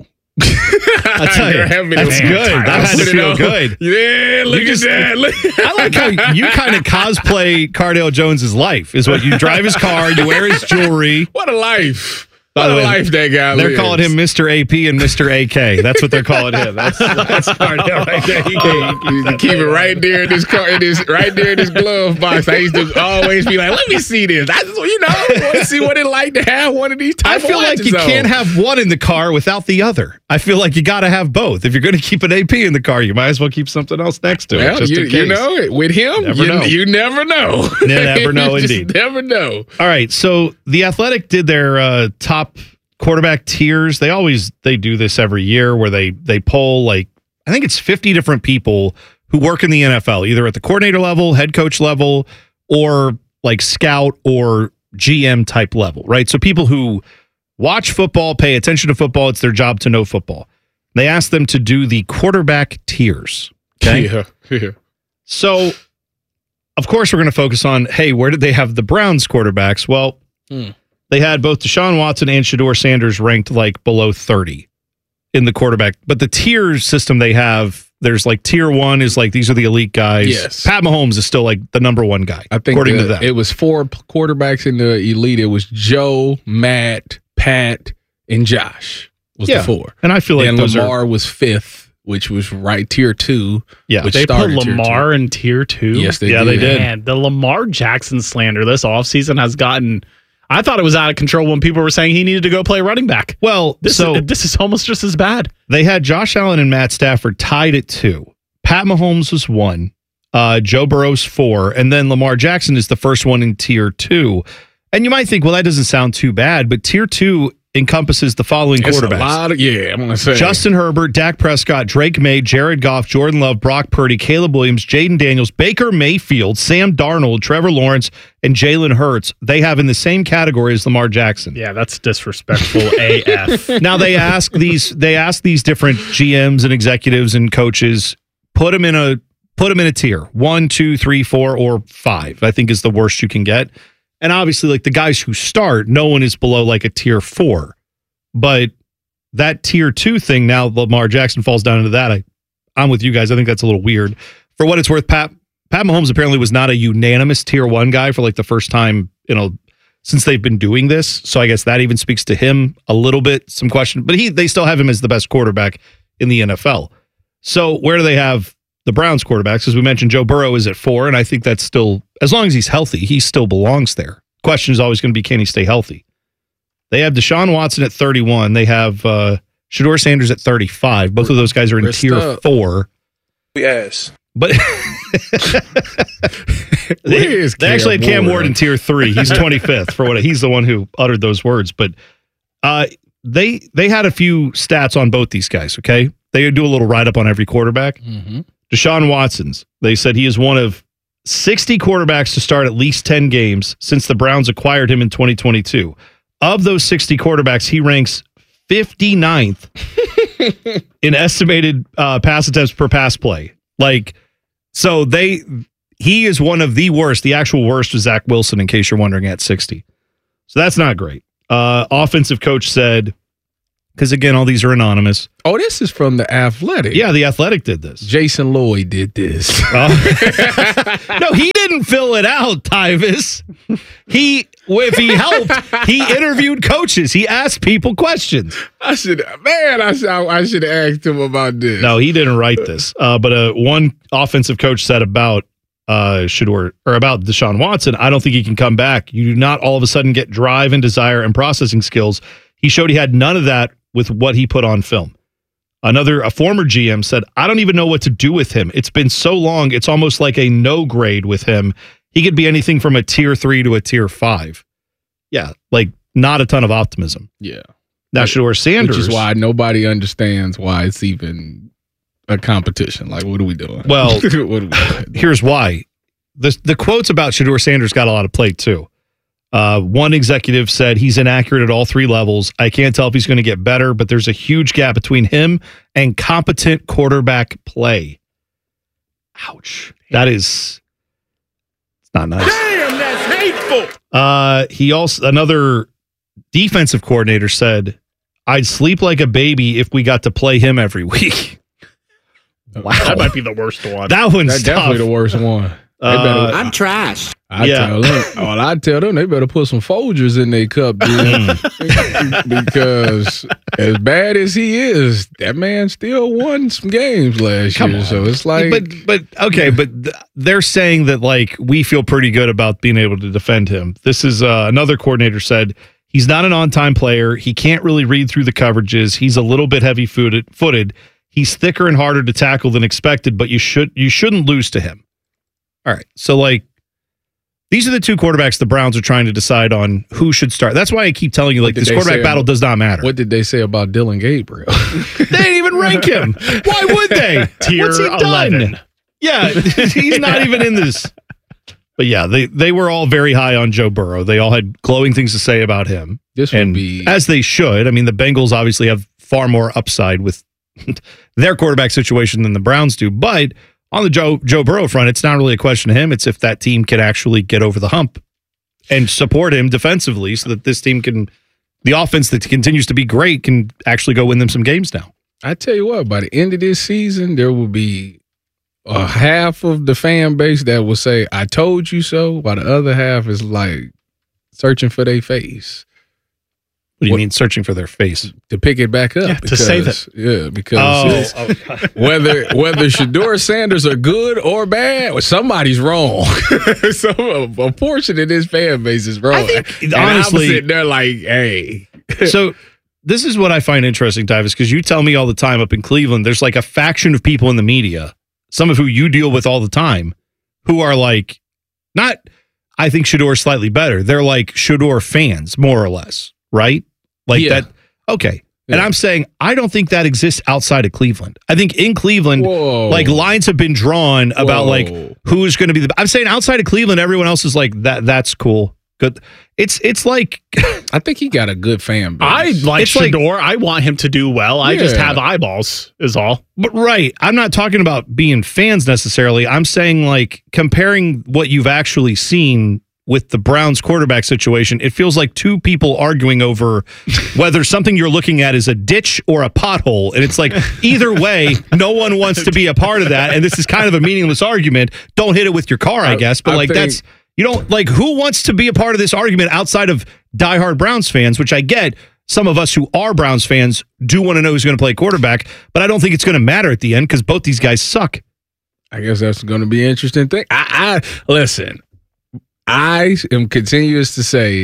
I tell you, that's good. That had to feel good. Yeah, look at that. I like how you kind of cosplay Cardell Jones's life. Is what you drive his car, you wear his jewelry. What a life. By the way, life that guy they're lives. calling him Mr. AP and Mr. AK. That's what they're calling him. That's Cardell right there. He used to keep it right there in his car, right there in his glove box. I used to always be like, "Let me see this." I just, want to see what it like to have one of these type I feel of like you can't have one in the car without the other. I feel like you got to have both. If you're going to keep an AP in the car, you might as well keep something else next to it. Just in case. You know, with him, you never know. You never know, You indeed. just never know. All right, so the Athletic did their top quarterback tiers. They do this every year where they poll, like, I think it's 50 different people who work in the NFL, either at the coordinator level, head coach level, or like scout or GM type level, right? So people who watch football, pay attention to football, it's their job to know football. They ask them to do the quarterback tiers. Okay. Yeah. So, of course, we're going to focus on, hey, where did they have the Browns quarterbacks? Well, they had both Deshaun Watson and Shedeur Sanders ranked like below 30 in the quarterback. But the tier system they have, there's like tier 1 is like, these are the elite guys. Yes. Pat Mahomes is still like the number 1 guy, I think according to them. It was 4 quarterbacks in the elite. It was Joe, Matt, Pat, and Josh was the 4. And I feel like and Lamar was 5th, which was right tier 2. Yeah, which they put started tier Lamar 2. in tier 2. Yes, they Yeah, did. they did. Man, the Lamar Jackson slander this offseason has gotten. I thought it was out of control when people were saying he needed to go play running back. Well, This is almost just as bad. They had Josh Allen and Matt Stafford tied at 2. Pat Mahomes was 1. Joe Burrow's 4. And then Lamar Jackson is the first one in tier 2. And you might think, well, that doesn't sound too bad. But tier 2 encompasses the following It's quarterbacks. a lot of, I'm going to say. Justin Herbert, Dak Prescott, Drake May, Jared Goff, Jordan Love, Brock Purdy, Caleb Williams, Jaden Daniels, Baker Mayfield, Sam Darnold, Trevor Lawrence, and Jalen Hurts. They have in the same category as Lamar Jackson. Yeah, that's disrespectful AF. Now they ask these different GMs and executives and coaches, put them in a tier 1, 2, 3, 4, or 5. I think is the worst you can get. And obviously, like the guys who start, no one is below like a tier 4. But that tier 2 thing, now Lamar Jackson falls down into that. I'm with you guys. I think that's a little weird. For what it's worth, Pat Mahomes apparently was not a unanimous tier 1 guy for like the first time, since they've been doing this. So I guess that even speaks to him a little bit, some question. But they still have him as the best quarterback in the NFL. So where do they have the Browns quarterbacks? As we mentioned, Joe Burrow is at 4, and I think that's still, as long as he's healthy, he still belongs there. Question is always going to be, can he stay healthy? They have Deshaun Watson at 31. They have Shedeur Sanders at 35. Both of those guys are in tier 4. Yes. But They actually had Cam Ward in tier 3. He's 25th for what he's the one who uttered those words. But they had a few stats on both these guys. Okay, they do a little write up on every quarterback. Mm-hmm. Deshaun Watson's. They said he is one of 60 quarterbacks to start at least 10 games since the Browns acquired him in 2022. Of those 60 quarterbacks, he ranks 59th in estimated pass attempts per pass play. So he is one of the worst. The actual worst is Zach Wilson, in case you're wondering, at 60. So that's not great. Offensive coach said, because again, all these are anonymous. Oh, this is from The Athletic. Yeah, The Athletic did this. Jason Lloyd did this. No, he didn't fill it out, Tyvis. If he helped, he interviewed coaches. He asked people questions. I should have asked him about this. No, he didn't write this. But one offensive coach said about Shedeur, or about Deshaun Watson, I don't think he can come back. You do not all of a sudden get drive and desire and processing skills. He showed he had none of that with what he put on film. A former GM said, I don't even know what to do with him. It's been so long, it's almost like a no grade with him. He could be anything from a tier 3 to a tier 5. Yeah, not a ton of optimism. Yeah. Now, Shedeur Sanders. Which is why nobody understands why it's even a competition. What are we doing? Well, what are we doing? Here's why. The quotes about Shedeur Sanders got a lot of play, too. One executive said he's inaccurate at all 3 levels. I can't tell if he's going to get better, but there's a huge gap between him and competent quarterback play. Ouch. It's not nice. Damn, that's hateful. Another defensive coordinator said, I'd sleep like a baby if we got to play him every week. Wow. That might be the worst one. That one's That's definitely the worst one. I'm trash. I tell them they better put some Folgers in their cup, dude. Because as bad as he is, that man still won some games last year. So it's but they're saying that we feel pretty good about being able to defend him. This is another coordinator said he's not an on-time player. He can't really read through the coverages. He's a little bit heavy-footed. He's thicker and harder to tackle than expected, but you shouldn't lose to him. All right, so these are the 2 quarterbacks the Browns are trying to decide on who should start. That's why I keep telling you, this quarterback battle does not matter. What did they say about Dylan Gabriel? They didn't even rank him. Why would they? Tier What's he 11. Done? Yeah, he's not even in this. But yeah, they were all very high on Joe Burrow. They all had glowing things to say about him. This would be, as they should. I mean, the Bengals obviously have far more upside with their quarterback situation than the Browns do. But on the Joe Burrow front, it's not really a question of him. It's if that team can actually get over the hump and support him defensively so that this team the offense that continues to be great can actually go win them some games now. I tell you what, by the end of this season, there will be a half of the fan base that will say, I told you so, while the other half is searching for their face. What do you mean searching for their face? To pick it back up. Yeah, to save it. Yeah, because whether Shedeur Sanders are good or bad, somebody's wrong. So a portion of this fan base is wrong. And honestly, I'm sitting there hey. So this is what I find interesting, Tyvis, because you tell me all the time up in Cleveland, there's a faction of people in the media, some of who you deal with all the time, who are not, I think Shedeur slightly better. They're Shedeur fans, more or less, right? That. Okay. Yeah. And I'm saying, I don't think that exists outside of Cleveland. I think in Cleveland, lines have been drawn about who's going to be I'm saying outside of Cleveland, everyone else is that's cool. Good. It's I think he got a good fan base. I like Shedeur. I want him to do well. I just have eyeballs is all. But right. I'm not talking about being fans necessarily. I'm saying comparing what you've actually seen with the Browns quarterback situation, it feels like 2 people arguing over whether something you're looking at is a ditch or a pothole. And it's either way, no one wants to be a part of that. And this is kind of a meaningless argument. Don't hit it with your car, I guess. But that's, you don't who wants to be a part of this argument outside of diehard Browns fans, which I get. Some of us who are Browns fans do want to know who's going to play quarterback, but I don't think it's going to matter at the end because both these guys suck. I guess that's going to be an interesting thing. Listen. I am continuous to say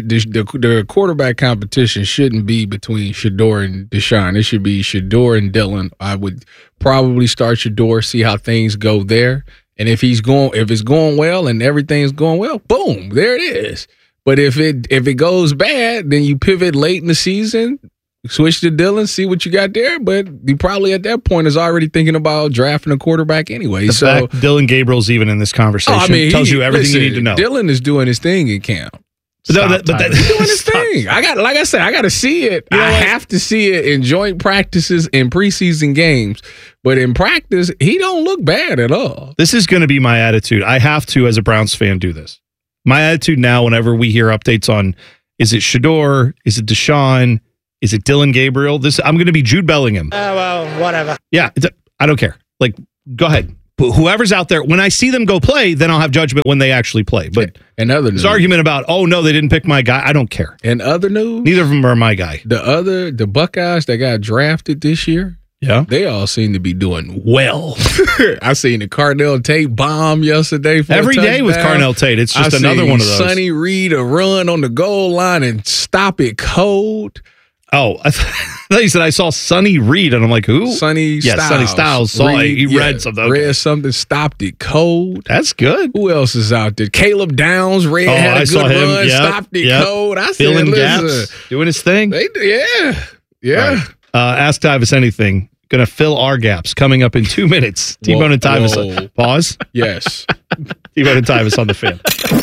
the quarterback competition shouldn't be between Shedeur and Deshaun. It should be Shedeur and Dylan. I would probably start Shedeur, see how things go there, And if it's going well and everything's going well, boom, there it is. But if it goes bad, then you pivot late in the season, switch to Dillon, see what you got there. But you probably at that point is already thinking about drafting a quarterback anyway. The fact Dillon Gabriel's even in this conversation tells you everything you need to know. Dillon is doing his thing in camp. He's doing his thing. I got to see it. I have to see it in joint practices and preseason games. But in practice, he don't look bad at all. This is going to be my attitude. I have to, as a Browns fan, do this. My attitude now, whenever we hear updates on, is it Shedeur? Is it Deshaun? Is it Dillon Gabriel? I'm going to be Jude Bellingham. Well, whatever. Yeah, I don't care. Like, go ahead. But whoever's out there, when I see them go play, then I'll have judgment when they actually play. But this argument about, oh, no, they didn't pick my guy, I don't care. In other news, neither of them are my guy. The Buckeyes that got drafted this year, yeah, they all seem to be doing well. I seen the Carnell Tate bomb yesterday. Every day with Carnell Tate, it's just another one of those. Sonny Reed a run on the goal line and stop it cold. Oh, I thought you said I saw Sonny Reed, and I'm like, who? Sonny Styles. He read something. Okay. Read something, stopped it cold. That's good. Who else is out there? Caleb Downs, had a good run, stopped it cold. I said, filling gaps, doing his thing. Yeah. Right. Ask Tyvis anything. Going to fill our gaps. Coming up in 2 minutes. T-Bone and Tyvis. Pause. Yes. T-Bone and Tyvis on the Fan.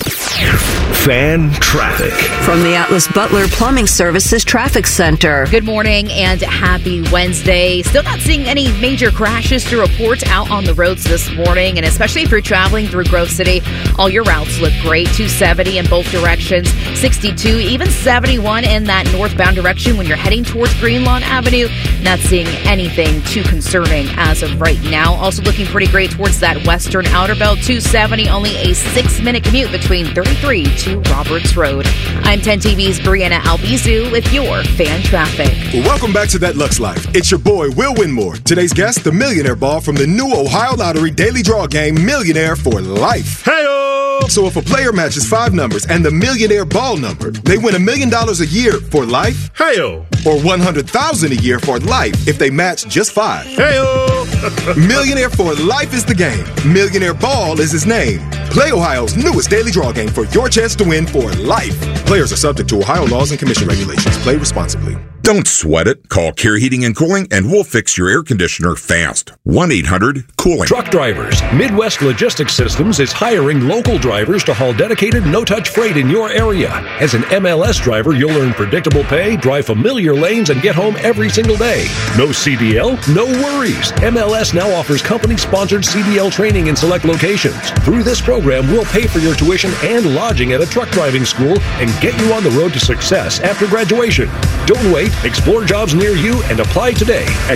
Fan traffic. From the Atlas Butler Plumbing Services Traffic Center. Good morning and happy Wednesday. Still not seeing any major crashes to report out on the roads this morning, and especially if you're traveling through Grove City, all your routes look great. 270 in both directions, 62, even 71 in that northbound direction when you're heading towards Greenlawn Avenue. Not seeing anything too concerning as of right now. Also looking pretty great towards that western outer belt. 270, only a 6-minute commute between 33 to Roberts Road. I'm 10 TV's Brianna Albizu with your fan traffic. Welcome back to That Lux Life. It's your boy, Will Winmore. Today's guest, the Millionaire Ball from the new Ohio Lottery Daily Draw game, Millionaire for Life. Hey-o! So if a player matches 5 numbers and the Millionaire Ball number, they win $1 million a year for life. Hey-o! Or $100,000 a year for life if they match just 5. Hey-o! Millionaire for Life is the game. Millionaire Ball is his name. Play Ohio's newest daily draw game for your chance to win for life. Players are subject to Ohio laws and commission regulations. Play responsibly. Don't sweat it. Call Care Heating and Cooling and we'll fix your air conditioner fast. 1-800-COOLING. Truck drivers. Midwest Logistics Systems is hiring local drivers to haul dedicated, no-touch freight in your area. As an MLS driver, you'll earn predictable pay, drive familiar lanes, and get home every single day. No CDL? No worries. MLS now offers company-sponsored CDL training in select locations. Through this program, we'll pay for your tuition and lodging at a truck driving school and get you on the road to success after graduation. Don't wait. Explore jobs near you and apply today at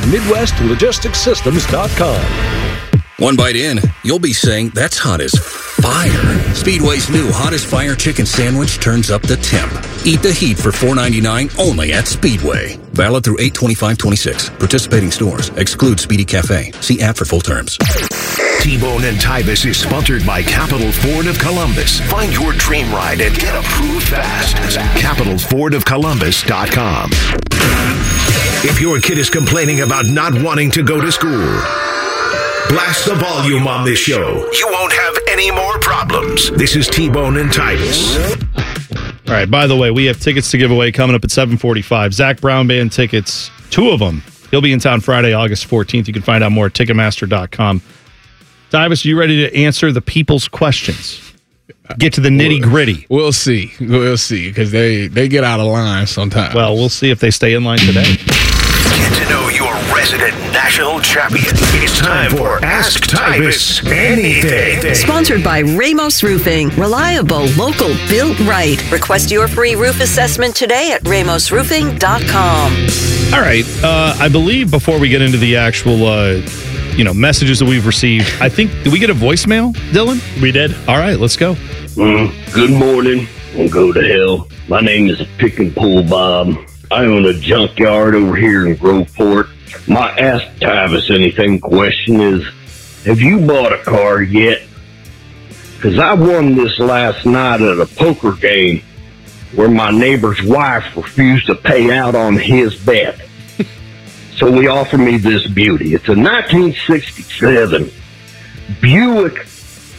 MidwestLogisticsSystems.com. One bite in, you'll be saying, that's hot as fire. Speedway's new Hottest Fire Chicken Sandwich turns up the temp. Eat the heat for $4.99 only at Speedway. Valid through 8/25/26. Participating stores. Exclude Speedy Cafe. See app for full terms. T-Bone and Tyvis is sponsored by Capital Ford of Columbus. Find your dream ride and get approved fast. CapitalFordOfColumbus.com. If your kid is complaining about not wanting to go to school, blast the volume on this show. You won't have any more problems. This is T-Bone and Tyvis. All right, by the way, we have tickets to give away coming up at 7:45. Zach Brown Band tickets, 2 of them. He'll be in town Friday, August 14th. You can find out more at Ticketmaster.com. Tyvis, you ready to answer the people's questions? Get to the nitty-gritty. We'll see, because they get out of line sometimes. Well, we'll see if they stay in line today. Get to know your resident national champion. It's time for Ask Tyvis Anything. Sponsored by Ramos Roofing. Reliable, local, built right. Request your free roof assessment today at RamosRoofing.com. All right. I believe before we get into the actual messages that we've received, I think, did we get a voicemail, Dylan? We did. All right, let's go. Good morning, and go to hell. My name is Pick and Pull Bob. I own a junkyard over here in Groveport. My Ask Tyvis Anything question is, have you bought a car yet? Because I won this last night at a poker game where my neighbor's wife refused to pay out on his bet. So he offered me this beauty. It's a 1967 Buick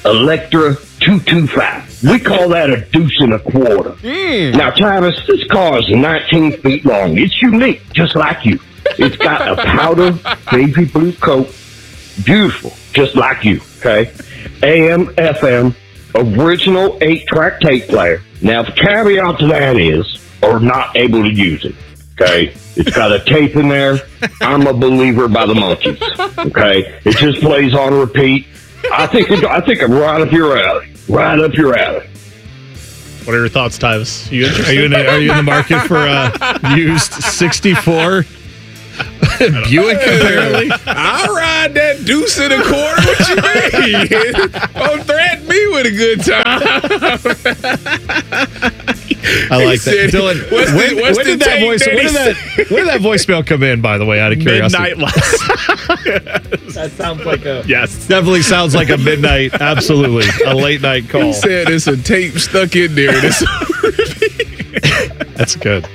Electra 225. We call that a deuce and a quarter. Now, Travis, this car is 19 feet long. It's unique, just like you. It's got a powder baby blue coat. Beautiful, just like you, okay? AM, FM, original 8-track tape player. Now, the caveat to that is, are not able to use it, okay? It's got a tape in there. I'm a believer by the Monkees, okay? It just plays on repeat. I think I'm right up your alley. Right up your alley. What are your thoughts, Tyvis? Are you in the market for a used 64 Buick, apparently? I'll ride that deuce and a quarter. What you mean? Don't threaten me with a good time. I like that. Dylan, when did that voicemail come in, by the way, out of curiosity? Midnight last. That sounds like a... Yes. Definitely sounds like a midnight, absolutely. A late night call. He said there's a tape stuck in there. That's good.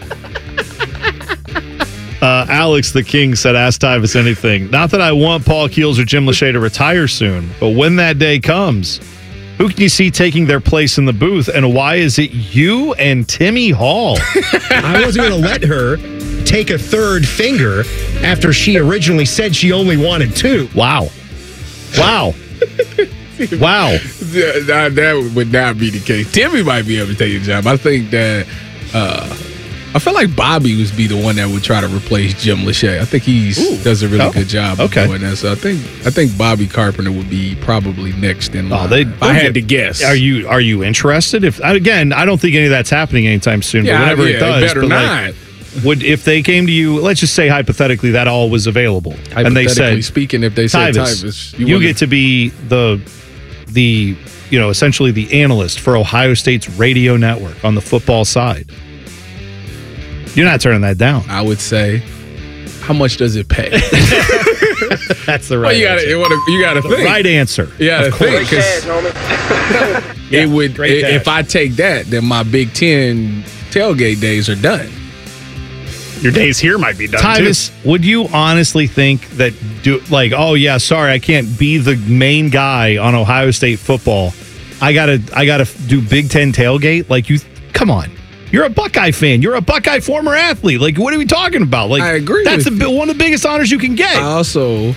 Alex the King said, ask Tyvis anything. Not that I want Paul Keels or Jim Lachey to retire soon, but when that day comes, who can you see taking their place in the booth, and why is it you and Timmy Hall? I wasn't going to let her take a third finger after she originally said she only wanted 2. Wow. Wow. Wow. That would not be the case. Timmy might be able to take a job. I think that I feel like Bobby would be the one that would try to replace Jim Lachey. I think he does a really good job of doing that. So I think Bobby Carpenter would be probably next in line. If I had to guess. Are you interested? Again, I don't think any of that's happening anytime soon. Yeah, but whenever it does, better not. If they came to you, let's just say hypothetically that all was available, and they said, speaking, if they said Tyvis, you get to be the essentially the analyst for Ohio State's radio network on the football side. You're not turning that down. I would say, how much does it pay? That's the right answer. You got to think. Right answer. Yeah, of course. It would. If I take that, then my Big Ten tailgate days are done. Your days here might be done, Tyvis, too. would you honestly think that, sorry, I can't be the main guy on Ohio State football. I gotta do Big Ten tailgate? Come on. You're a Buckeye fan. You're a Buckeye former athlete. What are we talking about? I agree. That's one of the biggest honors you can get. I also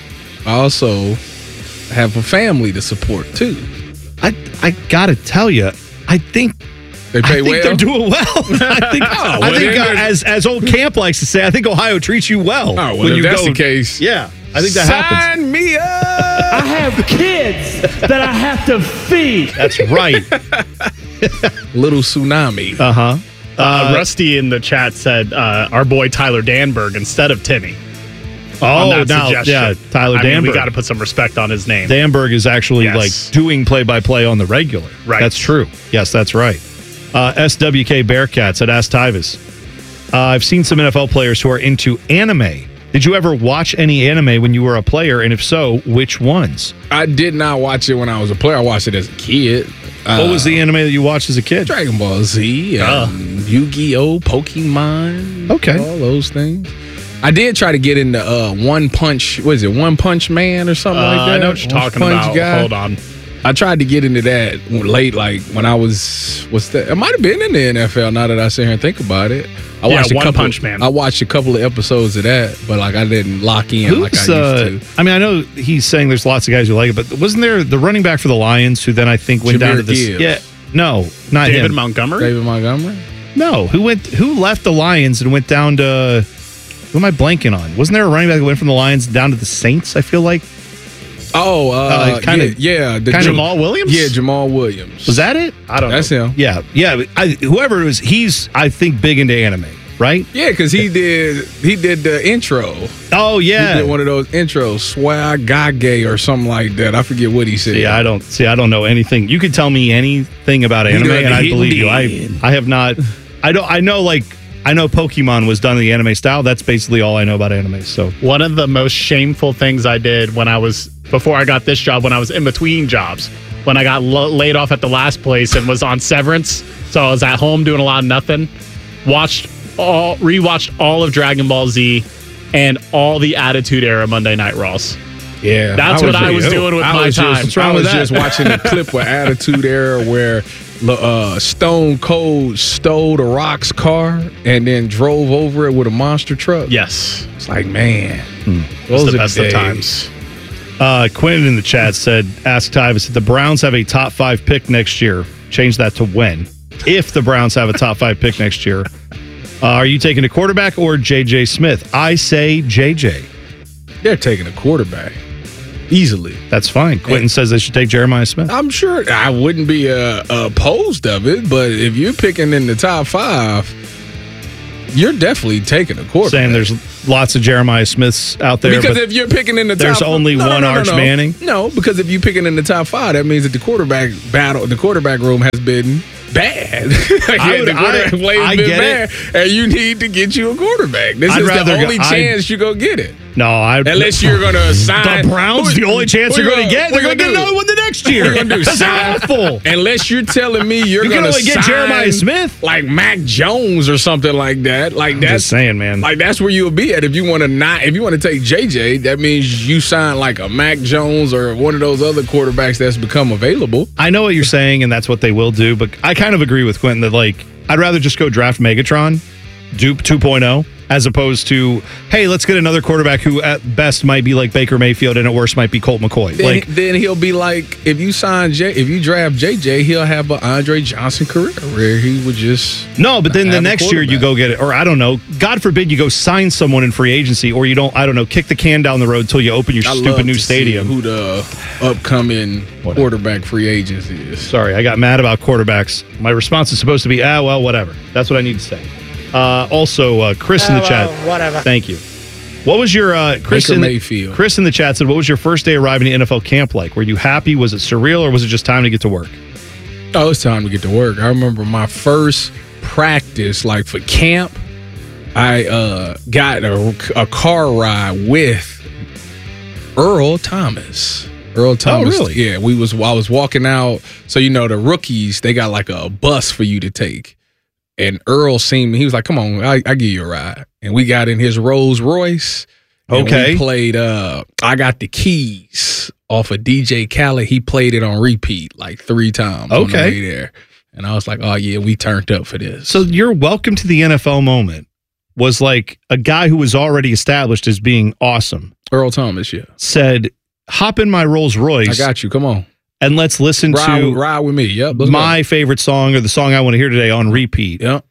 have a family to support too. I gotta tell you, I think they pay well. They're doing well. I think as old Camp likes to say, I think Ohio treats you well. Oh, well, when if that's the case, yeah, I think that happens. Sign me up. I have kids that I have to feed. That's right. Little tsunami. Uh-huh. Rusty in the chat said our boy Tyler Danberg instead of Timmy. Oh, now, yeah, Tyler Danberg. We got to put some respect on his name. Danberg is actually doing play-by-play on the regular. Right. That's true. Yes, that's right. SWK Bearcats at Ask Tyvis. I've seen some NFL players who are into anime. Did you ever watch any anime when you were a player? And if so, which ones? I did not watch it when I was a player. I watched it as a kid. What was the anime that you watched as a kid? Dragon Ball Z, Yu-Gi-Oh, Pokemon. Okay. All those things. I did try to get into One Punch. What is it? One Punch Man or something like that? I know what you're talking about. Guy. Hold on. I tried to get into that late, when I was. It might have been in the NFL. Now that I sit here and think about it, I watched One Punch Man. I watched a couple of episodes of that, but I didn't lock in like I used to. I know he's saying there's lots of guys who like it, but wasn't there the running back for the Lions who then I think went down to this? Gibbs. Yeah, no, not David him. Montgomery. David Montgomery. No, who left the Lions and went down to? Who am I blanking on? Wasn't there a running back that went from the Lions down to the Saints? I feel like. Oh, Jamal Williams? Yeah, Jamal Williams. Was that it? I don't know. That's him. Yeah. Whoever it was, he's, I think, big into anime, right? Yeah, because he did the intro. Oh, yeah. He did one of those intros, Swagage or something like that. I forget what he said. I don't know anything. You could tell me anything about anime, and I believe you. I have not. I know Pokemon was done in the anime style. That's basically all I know about anime. So one of the most shameful things I did before I got this job, when I was in between jobs, when I got laid off at the last place and was on severance, so I was at home doing a lot of nothing, rewatched all of Dragon Ball Z and all the Attitude Era Monday Night Raws. Yeah, That's what I was doing with my time. I was just watching a clip with Attitude Era where Stone Cold stole the Rock's car and then drove over it with a monster truck. Yes. It's like, man, those are the best of times. Quentin in the chat said, ask Tyvis if the Browns have a top 5 pick next year. Change that to when. If the Browns have a top 5 pick next year. Are you taking a quarterback or J.J. Smith? I say J.J. They're taking a quarterback. Easily. That's fine. Quentin says they should take Jeremiah Smith. I'm sure I wouldn't be opposed of it, but if you're picking in the top 5, you're definitely taking a quarterback. Saying there's lots of Jeremiah Smiths out there. Because if you're picking in the top 5. There's only one Arch Manning? No, because if you're picking in the top 5, that means that the quarterback room has been bad. I get bad, and you need to get you a quarterback. This is the only chance you're going to get it. No, unless you're going to sign. The Browns, the only chance you're going to get. They're going to get another one the next year. What are you going to do? That's awful. Unless you're telling me you're going to only get Jeremiah Smith, like Mac Jones or something like that. Like that's just saying, man. Like that's where you'll be at if you want to take JJ. That means you sign like a Mac Jones or one of those other quarterbacks that's become available. I know what you're saying, and that's what they will do. But I kind of agree with Quentin that I'd rather just go draft Megatron, Dupe 2.0. As opposed to, hey, let's get another quarterback who at best might be like Baker Mayfield and at worst might be Colt McCoy. Then he'll be like, if you draft JJ, he'll have an Andre Johnson career where he would just but then the next year you go get it, or I don't know, God forbid you go sign someone in free agency, or you don't, I don't know, kick the can down the road until you open your stupid new stadium. Who the upcoming quarterback free agents is? Sorry, I got mad about quarterbacks. My response is supposed to be, well, whatever. That's what I need to say. Also, Chris in the chat. Whatever. Thank you. What was your Chris in the chat said? What was your first day arriving at NFL camp like? Were you happy? Was it surreal, or was it just time to get to work? Oh, it's time to get to work. I remember my first practice, like for camp. I got a car ride with Earl Thomas. Earl Thomas. Oh, really? Yeah, I was walking out. So the rookies, they got like a bus for you to take. And Earl seen me. He was like, come on, I give you a ride. And we got in his Rolls Royce. Okay. We played, I got the keys off of DJ Khaled. He played it on repeat like 3 times on the way there. And I was like, oh, yeah, we turned up for this. So your welcome to the NFL moment was like a guy who was already established as being awesome. Earl Thomas, yeah. Said, hop in my Rolls Royce. I got you. Come on. And let's listen to Ride With Me. Yep. My favorite song, or the song I want to hear today, on repeat. Yep.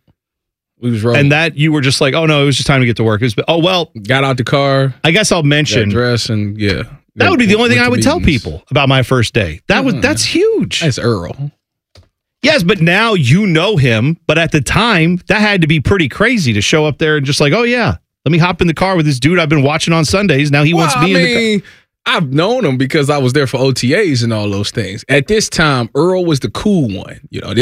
We was rolling. And that you were just like, oh no, it was just time to get to work. It was, got out the car. I guess I'll mention dress and that would be the only thing I would tell people about my first day. That's huge. That's Earl. Yes, but now you know him. But at the time, that had to be pretty crazy to show up there and just like, oh yeah, let me hop in the car with this dude I've been watching on Sundays. Now he wants me in the car. I've known him because I was there for OTAs and all those things. At this time, Earl was the cool one.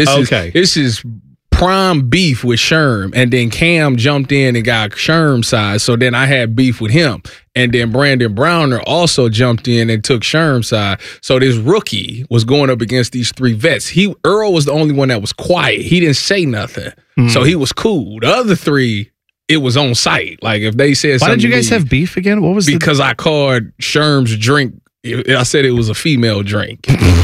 This is prime beef with Sherm, and then Cam jumped in and got Sherm's side. So then I had beef with him, and then Brandon Browner also jumped in and took Sherm's side. So this rookie was going up against these 3 vets. Earl was the only one that was quiet. He didn't say nothing, so he was cool. The other 3. It was on site. Like if they said something. Why did you guys have beef again? What was because I called Sherm's drink. I said it was a female drink,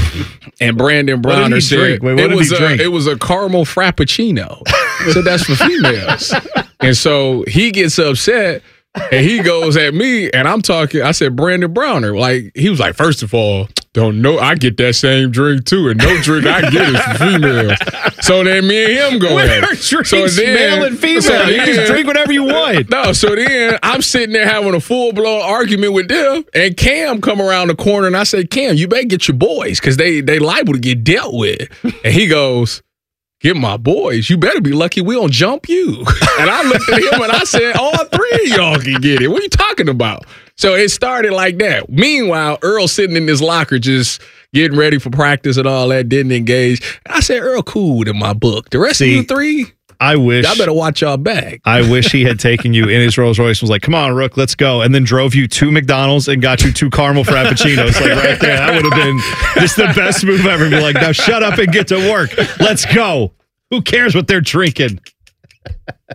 and Brandon Browner said it was a caramel frappuccino. So that's for females. And so he gets upset and he goes at me, and I'm talking. I said Brandon Browner. Like he was like, first of all, don't know. I get that same drink too, and no drink I get is for females. So then me and him go at it. So male and female. You just drink whatever you want. No, so then I'm sitting there having a full-blown argument with them, and Cam come around the corner, and I say, Cam, you better get your boys, because they liable to get dealt with. And he goes, get my boys. You better be lucky we don't jump you. And I looked at him, and I said, all 3 of y'all can get it. What are you talking about? So it started like that. Meanwhile, Earl sitting in his locker just getting ready for practice and all that, didn't engage. I said, Earl cool in my book. The rest of you 3, I wish. Y'all better watch y'all back. I wish he had taken you in his Rolls Royce and was like, come on, Rook, let's go. And then drove you to McDonald's and got you 2 caramel frappuccinos. Like right there. That would have been just the best move ever. Be like, now shut up and get to work. Let's go. Who cares what they're drinking?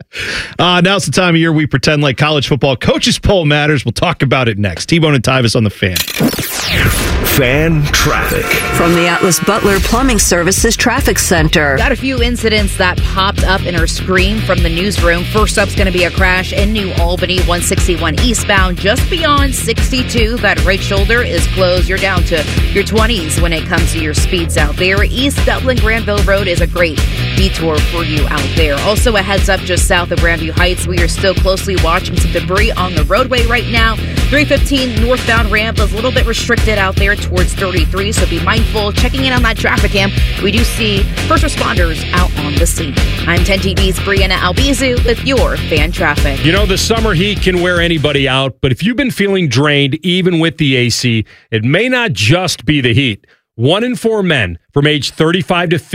Now's the time of year we pretend like college football coaches poll matters. We'll talk about it next. T-Bone and Tyvis on the Fan. Fan traffic. From the Atlas Butler Plumbing Services Traffic Center. Got a few incidents that popped up in our screen from the newsroom. First up's going to be a crash in New Albany, 161 eastbound, just beyond 62. That right shoulder is closed. You're down to your 20s when it comes to your speeds out there. East Dublin Granville Road is a great detour for you out there. Also a heads up just south of Grandview Heights. We are still closely watching some debris on the roadway right now. 315 northbound ramp is a little bit restricted out there towards 33, so be mindful. Checking in on that traffic cam, we do see first responders out on the scene. I'm 10 TV's Brianna Albizu with your Fan Traffic. You know, the summer heat can wear anybody out, but if you've been feeling drained, even with the AC, it may not just be the heat. 1 in 4 men from age 35 to 50